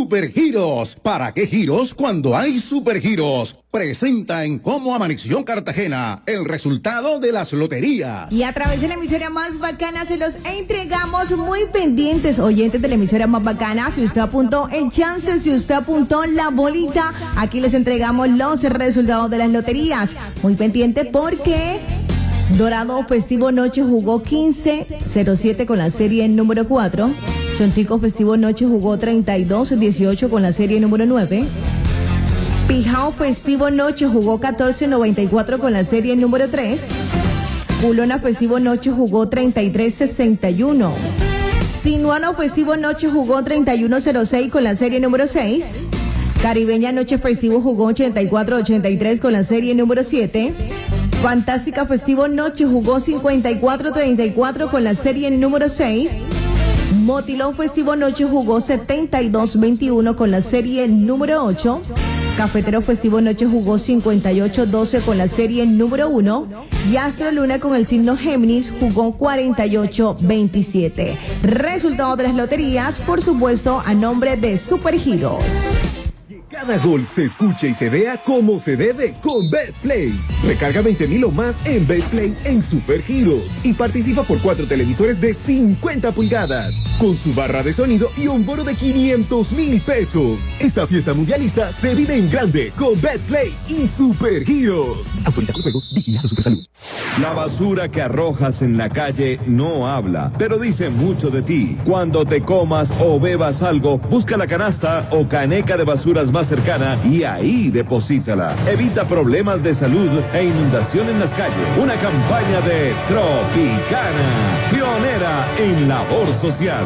Supergiros. ¿Para qué giros cuando hay supergiros? Presenta en Cómo Amaneció Cartagena el resultado de las loterías. Y a través de la emisora más bacana se los entregamos muy pendientes, oyentes de la emisora más bacana. Si usted apuntó el chance, si usted apuntó la bolita, aquí les entregamos los resultados de las loterías. Muy pendiente porque Dorado Festivo Noche jugó 15-07 con la serie número 4. Chontico Festivo Noche jugó 32-18 con la serie número 9. Pijao Festivo Noche jugó 14-94 con la serie número 3. Culona Festivo Noche jugó 33-61. Sinuano Festivo Noche jugó 31-06 con la serie número 6. Caribeña Noche Festivo jugó 84-83 con la serie número 7. Fantástica Festivo Noche jugó 54-34 con la serie número 6. Motilón Festivo Noche jugó 72-21 con la serie número 8. Cafetero Festivo Noche jugó 58-12 con la serie número 1. Y Astro Luna con el signo Géminis jugó 48-27. Resultado de las loterías, por supuesto, a nombre de Supergiros. Cada gol se escucha y se vea como se debe con Betplay. Recarga 20,000 o más en Betplay en Supergiros y participa por 4 televisores de 50 pulgadas con su barra de sonido y un bono de 500,000 pesos. Esta fiesta mundialista se vive en grande con Betplay y Supergiros. Autoriza con juegos, vigilado Supersalud. La basura que arrojas en la calle no habla, pero dice mucho de ti. Cuando te comas o bebas algo, busca la canasta o caneca de basuras más cercana y ahí deposítala. Evita problemas de salud e inundación en las calles. Una campaña de Tropicana, pionera en labor social.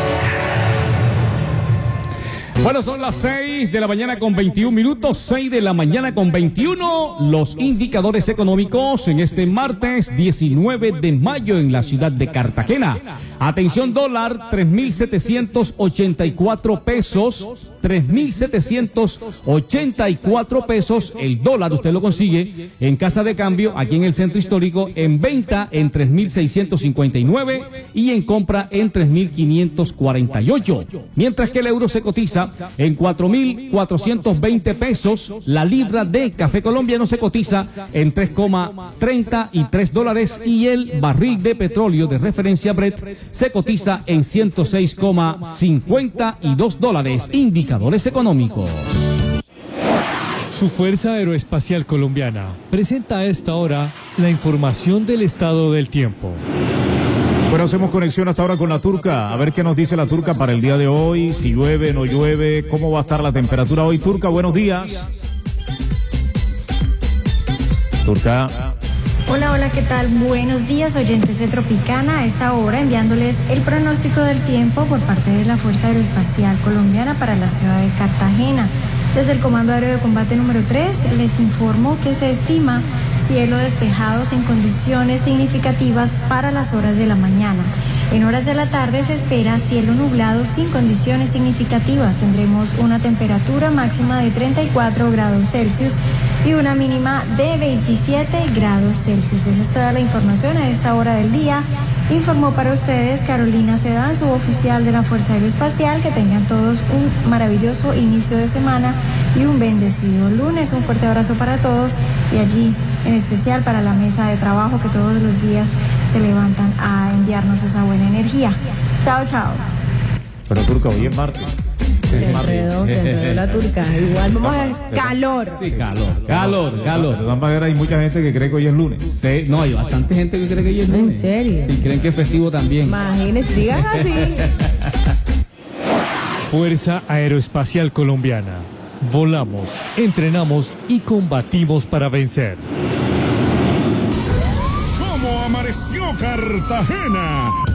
Bueno, son las 6 de la mañana con 21 minutos, 6 de la mañana con 21, los indicadores económicos en este martes 19 de mayo en la ciudad de Cartagena. Atención, dólar, 3.784 pesos, 3.784 pesos, el dólar usted lo consigue en casa de cambio, aquí en el centro histórico, en venta en 3.659 y en compra en 3.548, mientras que el euro se cotiza en 4.420 pesos. La libra de café colombiano se cotiza en 3,33 dólares y el barril de petróleo de referencia Brent se cotiza en 106,52 dólares. Indicadores económicos. Su Fuerza Aeroespacial Colombiana presenta a esta hora la información del estado del tiempo. Bueno, hacemos conexión hasta ahora con la Turca. A ver qué nos dice la Turca para el día de hoy. Si llueve, no llueve. ¿Cómo va a estar la temperatura hoy, Turca? Buenos días. Turca. Hola, ¿qué tal? Buenos días, oyentes de Tropicana. A esta hora enviándoles el pronóstico del tiempo por parte de la Fuerza Aeroespacial Colombiana para la ciudad de Cartagena. Desde el Comando Aéreo de Combate número 3 les informo que se estima cielo despejado sin condiciones significativas para las horas de la mañana. En horas de la tarde se espera cielo nublado sin condiciones significativas. Tendremos una temperatura máxima de 34 grados Celsius y una mínima de 27 grados Celsius. Esa es toda la información a esta hora del día. Informó para ustedes Carolina Sedán, suboficial de la Fuerza Aeroespacial. Que tengan todos un maravilloso inicio de semana y un bendecido lunes. Un fuerte abrazo para todos y allí en especial para la mesa de trabajo que todos los días se levantan a enviarnos esa buena energía. Chao, chao. Pero Turca, hoy es martes. Se enredó la Turca. Igual vamos a calor. Sí, calor. De todas maneras hay mucha gente que cree que hoy es lunes. Sí, no, hay bastante gente que cree que hoy es lunes. ¿En serio? Y creen que es festivo también. Imagínense, sigan así. Fuerza Aeroespacial Colombiana. Volamos, entrenamos y combatimos para vencer. ¿Cómo amaneció Cartagena?